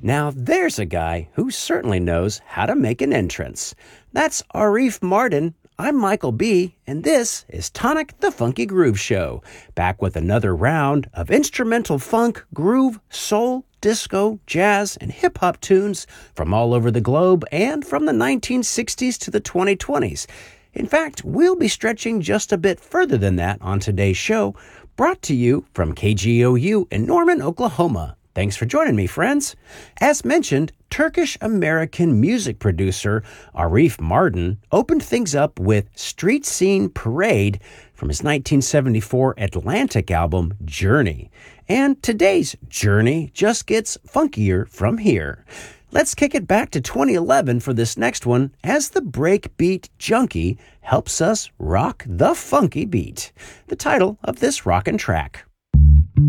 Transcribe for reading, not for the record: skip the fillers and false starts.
Now there's a guy who certainly knows how to make an entrance. That's Arif Mardin. I'm Michael B., and this is Tonic the Funky Groove Show, back with another round of instrumental funk, groove, soul, disco, jazz, and hip-hop tunes from all over the globe and from the 1960s to the 2020s. In fact, we'll be stretching just a bit further than that on today's show, brought to you from KGOU in Norman, Oklahoma. Thanks for joining me, friends. As mentioned, Turkish-American music producer Arif Mardin opened things up with Street Scene Parade from his 1974 Atlantic album, Journey. And today's Journey just gets funkier from here. Let's kick it back to 2011 for this next one as the breakbeat junkie helps us rock the funky beat. The title of this rockin' track.